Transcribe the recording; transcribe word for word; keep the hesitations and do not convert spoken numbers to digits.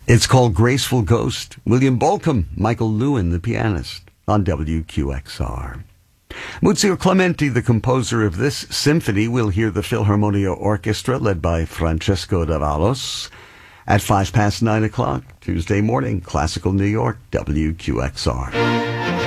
It's called Graceful Ghost. William Bolcom, Michael Lewin, the pianist, on W Q X R. Muzio Clementi, the composer of this symphony, will hear the Philharmonia Orchestra led by Francesco Davalos at five past nine o'clock Tuesday morning. Classical New York, W Q X R.